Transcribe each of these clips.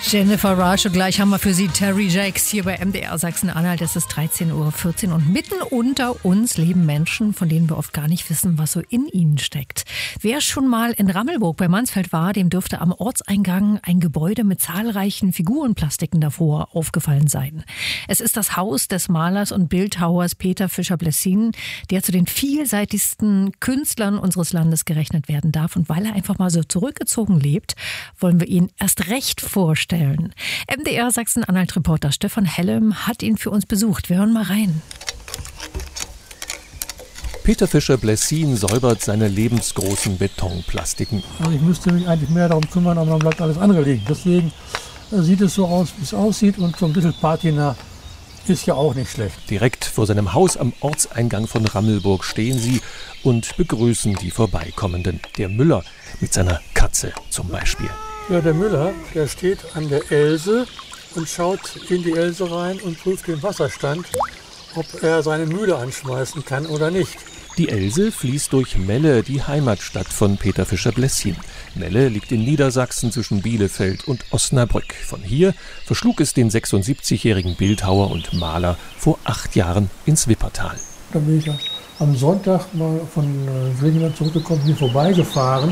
Jennifer Rush und gleich haben wir für Sie Terry Jacks hier bei MDR Sachsen-Anhalt. Es ist 13:14 Uhr und mitten unter uns leben Menschen, von denen wir oft gar nicht wissen, was so in ihnen steckt. Wer schon mal in Rammelburg bei Mansfeld war, dem dürfte am Ortseingang ein Gebäude mit zahlreichen Figurenplastiken davor aufgefallen sein. Es ist das Haus des Malers und Bildhauers Peter Fischer-Blessin, der zu den vielseitigsten Künstlern unseres Landes gerechnet werden darf. Und weil er einfach mal so zurückgezogen lebt, wollen wir ihn erst recht vorstellen. MDR Sachsen-Anhalt-Reporter Stefan Hellem hat ihn für uns besucht. Wir hören mal rein. Peter Fischer-Blessin säubert seine lebensgroßen Betonplastiken. Also ich müsste mich eigentlich mehr darum kümmern, aber dann bleibt alles andere liegen. Deswegen sieht es so aus, wie es aussieht, und so ein bisschen Patina ist ja auch nicht schlecht. Direkt vor seinem Haus am Ortseingang von Rammelburg stehen sie und begrüßen die Vorbeikommenden. Der Müller mit seiner Katze zum Beispiel. Ja, der Müller, der steht an der Else und schaut in die Else rein und prüft den Wasserstand, ob er seine Mühle anschmeißen kann oder nicht. Die Else fließt durch Melle, die Heimatstadt von Peter Fischer-Blessin. Melle liegt in Niedersachsen zwischen Bielefeld und Osnabrück. Von hier verschlug es den 76-jährigen Bildhauer und Maler vor 8 Jahren ins Wippertal. Da bin ich am Sonntag mal von Griechenland zurückgekommen, hier vorbeigefahren.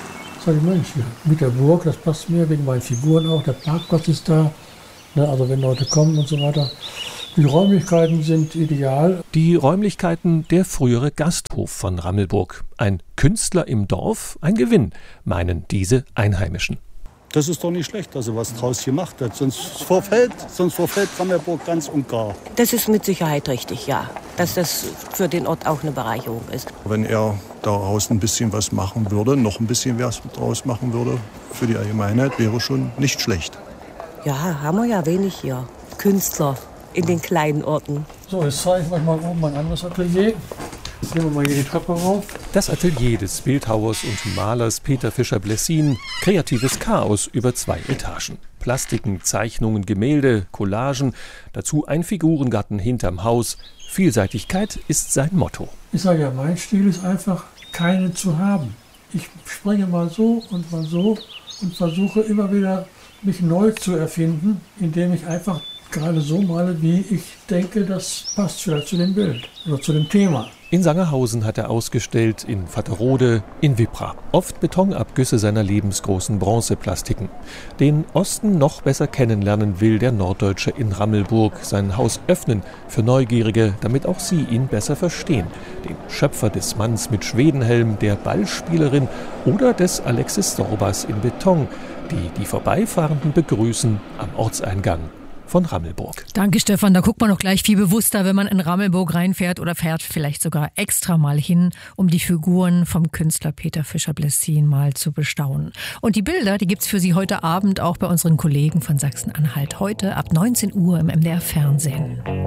Da sag ich, Mensch, mit der Burg, das passt mir, wegen meinen Figuren auch. Der Parkplatz ist da, also wenn Leute kommen und so weiter. Die Räumlichkeiten sind ideal. Die Räumlichkeiten der frühere Gasthof von Rammelburg. Ein Künstler im Dorf, ein Gewinn, meinen diese Einheimischen. Das ist doch nicht schlecht, dass er was draus gemacht hat. Sonst verfällt Rammelburg ganz und gar. Das ist mit Sicherheit richtig, ja. Dass das für den Ort auch eine Bereicherung ist. Wenn er daraus ein bisschen was machen würde, noch ein bisschen was draus machen würde, für die Allgemeinheit, wäre schon nicht schlecht. Ja, haben wir ja wenig hier. Künstler in den kleinen Orten. So, jetzt zeige ich euch mal oben mein anderes Atelier. Jetzt gehen wir mal hier die Treppe rauf. Das Atelier des Bildhauers und Malers Peter Fischer-Blessin. Kreatives Chaos über 2 Etagen. Plastiken, Zeichnungen, Gemälde, Collagen. Dazu ein Figurengarten hinterm Haus. Vielseitigkeit ist sein Motto. Ich sage ja, mein Stil ist einfach, keinen zu haben. Ich springe mal so und versuche immer wieder, mich neu zu erfinden, indem ich einfach gerade so male, wie ich denke, das passt vielleicht zu dem Bild oder zu dem Thema. In Sangerhausen hat er ausgestellt, in Vaterode, in Wippra. Oft Betonabgüsse seiner lebensgroßen Bronzeplastiken. Den Osten noch besser kennenlernen will der Norddeutsche in Rammelburg sein Haus öffnen für Neugierige, damit auch sie ihn besser verstehen. Den Schöpfer des Manns mit Schwedenhelm, der Ballspielerin oder des Alexis Sorbas in Beton, die Vorbeifahrenden begrüßen am Ortseingang von Rammelburg. Danke, Stefan. Da guckt man noch gleich viel bewusster, wenn man in Rammelburg reinfährt oder fährt vielleicht sogar extra mal hin, um die Figuren vom Künstler Peter Fischer-Blessin mal zu bestaunen. Und die Bilder, die gibt's für Sie heute Abend auch bei unseren Kollegen von Sachsen-Anhalt. Heute ab 19 Uhr im MDR Fernsehen.